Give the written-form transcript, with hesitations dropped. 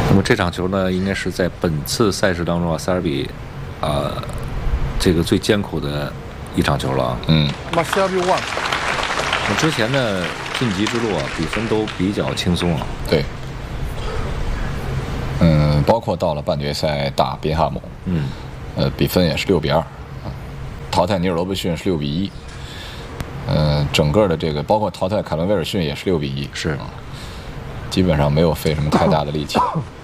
那么这场球呢，应该是在本次赛事当中啊，塞尔比，这个最艰苦的一场球了啊。 Maccabi won。 那之前的晋级之路啊，比分都比较轻松啊。 对。包括到了半决赛打宾哈姆，比分也是6-2，淘汰尼尔罗伯逊是6-1，整个的这个包括淘汰凯伦威尔逊也是6-1， 是， 基本上没有费什么太大的力气。